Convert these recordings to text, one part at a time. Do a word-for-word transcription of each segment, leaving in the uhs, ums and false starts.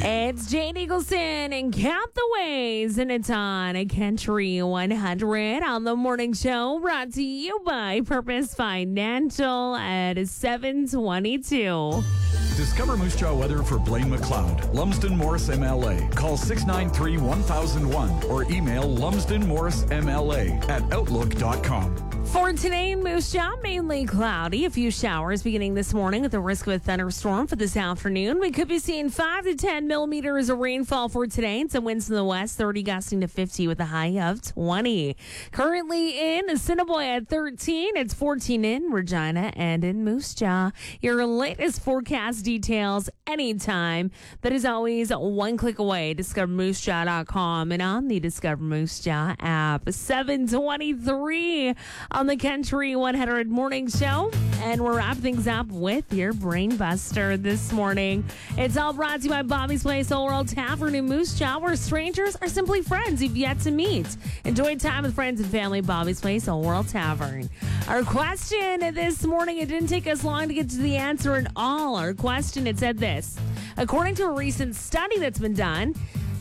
It's Jane Eagleson and Count the Ways, and it's on a Country one hundred on the morning show, brought to you by Purpose Financial at seven twenty-two. Discover Moose Jaw weather for Blaine McLeod, Lumsden Morris M L A. Call six nine three, one thousand one or email lumsden morris m l a at outlook dot com. For today in Moose Jaw, mainly cloudy. A few showers beginning this morning with the risk of a thunderstorm for this afternoon. We could be seeing five to ten millimeters of rainfall for today and some winds in the west, thirty gusting to fifty with a high of twenty. Currently in Assiniboia at thirteen. It's fourteen in Regina and in Moose Jaw. Your latest forecast details anytime. That is always one click away. discover moose jaw dot com and on the Discover Moose Jaw app. seven twenty-three on the Country one hundred morning show, and we're wrapping things up with your brain buster this morning. It's all brought to you by Bobby's Place Old World Tavern in Moose Jaw, where strangers are simply friends you've yet to meet. Enjoy time with friends and family. Bobby's Place Old World Tavern. Our question this morning, it didn't take us long to get to the answer at all. Our question, it said this: according to a recent study that's been done,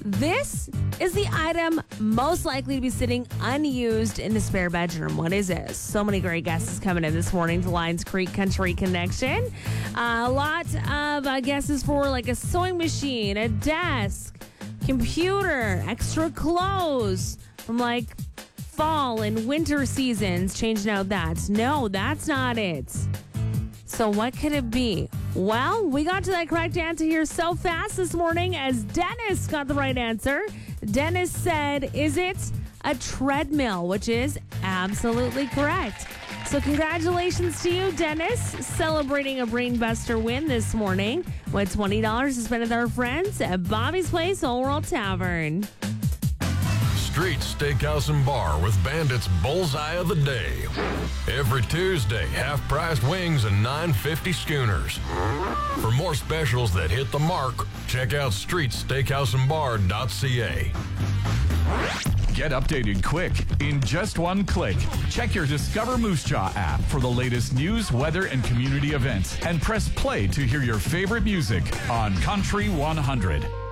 this is the item most likely to be sitting unused in the spare bedroom. What is it? So many great guesses coming in this morning to Lions Creek Country Connection. Uh, a lot of uh, guesses for like a sewing machine, a desk, computer, extra clothes from like fall and winter seasons. Changing out that. No, that's not it. So what could it be? Well, we got to that correct answer here so fast this morning as Dennis got the right answer. Dennis said, is it a treadmill? Which is absolutely correct. So congratulations to you, Dennis, celebrating a Brainbuster win this morning with twenty dollars to spend with our friends at Bobby's Place Old World Tavern. Street Steakhouse and Bar with Bandit's Bullseye of the Day. Every Tuesday, half-priced wings and nine fifty schooners. For more specials that hit the mark, check out street steakhouse and bar dot c a. Get updated quick in just one click. Check your Discover Moose Jaw app for the latest news, weather, and community events, and press play to hear your favorite music on Country one hundred.